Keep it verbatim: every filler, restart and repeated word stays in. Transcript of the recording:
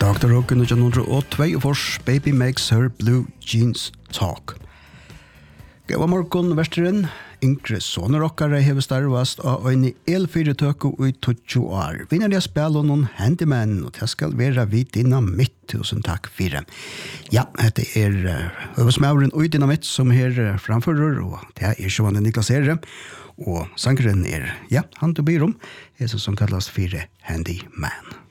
doktor Rock nítjan hundrað og tvö Baby Makes Her Blue Jeans Talk. Gava morgon versteren, Ingrid Sonner okkara hever starvast av en elfyrirtøku i tjugo år. Vinner jeg spiller noen handyman, og det skal være vidt innan mitt. Tusen takk for. Ja, det er øvesmauren og dynamitt som her framfører, og det er Sjåvanne Niklas Ere, og sangeren er, ja, han til byrom, er som kallas for Handyman.